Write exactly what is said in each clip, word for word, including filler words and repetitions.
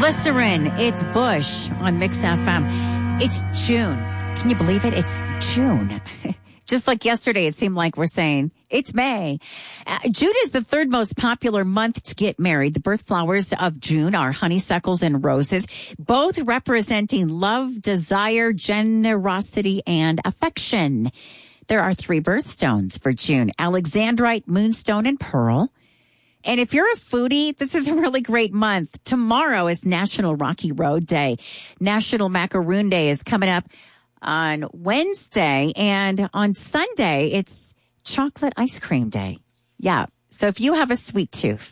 Glycerin, it's Bush on Mix F M. It's June. Can you believe it? It's June. Just like yesterday, it seemed like we're saying it's May. Uh, June is the third most popular month to get married. The birth flowers of June are honeysuckles and roses, both representing love, desire, generosity, and affection. There are three birthstones for June: Alexandrite, Moonstone, and Pearl. And if you're a foodie, this is a really great month. Tomorrow is National Rocky Road Day. National Macaroon Day is coming up on Wednesday. And on Sunday, it's Chocolate Ice Cream Day. Yeah. So if you have a sweet tooth,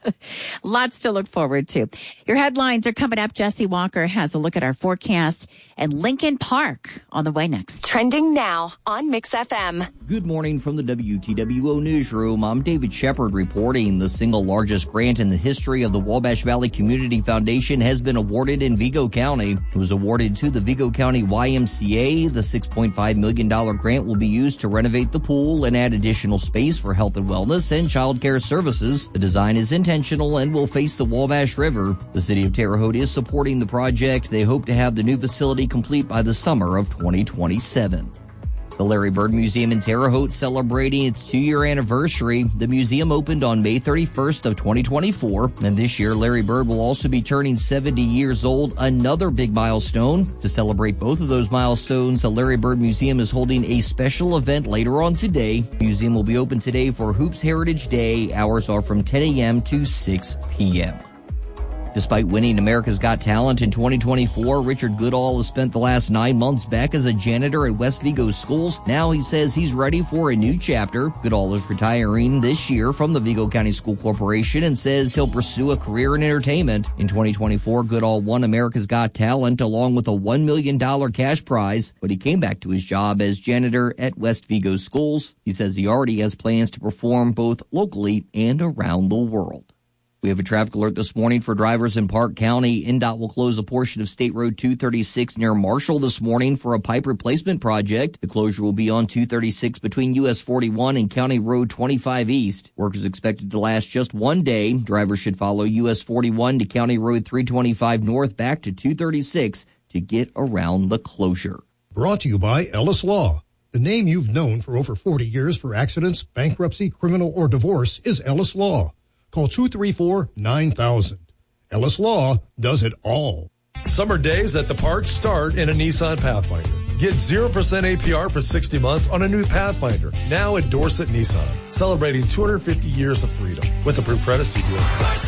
lots to look forward to. Your headlines are coming up. Jesse Walker has a look at our forecast, and Lincoln Park on the way next. Trending now on Mix F M. Good morning from the W T W O Newsroom. I'm David Shepard reporting. The single largest grant in the history of the Wabash Valley Community Foundation has been awarded in Vigo County. It was awarded to the Vigo County Y M C A. The six point five million dollars grant will be used to renovate the pool and add additional space for health and wellness and child care services. The design is intentional and will face the Wabash River. The city of Terre Haute is supporting the project. They hope to have the new facility complete by the summer of twenty twenty-seven. The Larry Bird Museum in Terre Haute celebrating its two-year anniversary. The museum opened on May thirty-first of twenty twenty-four, and this year Larry Bird will also be turning seventy years old, another big milestone. To celebrate both of those milestones, the Larry Bird Museum is holding a special event later on today. The museum will be open today for Hoops Heritage Day. Hours are from ten a.m. to six p.m. Despite winning America's Got Talent in twenty twenty-four, Richard Goodall has spent the last nine months back as a janitor at West Vigo schools. Now he says he's ready for a new chapter. Goodall is retiring this year from the Vigo County School Corporation and says he'll pursue a career in entertainment. In twenty twenty-four, Goodall won America's Got Talent along with a one million dollars cash prize, but he came back to his job as janitor at West Vigo schools. He says he already has plans to perform both locally and around the world. We have a traffic alert this morning for drivers in Park County. N D O T will close a portion of State Road two thirty-six near Marshall this morning for a pipe replacement project. The closure will be on two thirty-six between U S forty-one and County Road twenty-five East. Work is expected to last just one day. Drivers should follow U S forty-one to County Road three twenty-five North back to two thirty-six to get around the closure. Brought to you by Ellis Law. The name you've known for over forty years for accidents, bankruptcy, criminal, or divorce is Ellis Law. Call two three four, nine thousand. Ellis Law does it all. Summer days at the park start in a Nissan Pathfinder. Get zero percent A P R for sixty months on a new Pathfinder, now at Dorset Nissan. Celebrating two hundred fifty years of freedom with approved credit. See deal.